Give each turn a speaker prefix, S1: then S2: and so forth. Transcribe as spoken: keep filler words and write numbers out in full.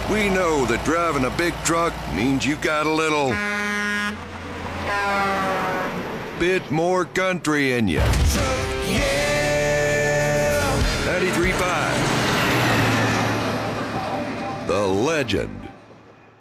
S1: We know that driving a big truck means you got a little bit more country in you. Yeah! ninety-three point five. The Legend.